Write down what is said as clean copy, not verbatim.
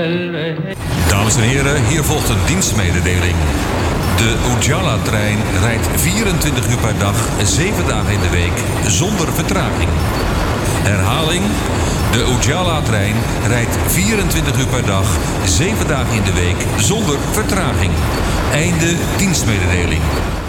Dames en heren, hier volgt een dienstmededeling. De Ujala-trein rijdt 24 uur per dag, 7 dagen in de week, zonder vertraging. Herhaling, de Ujala-trein rijdt 24 uur per dag, 7 dagen in de week, zonder vertraging. Einde dienstmededeling.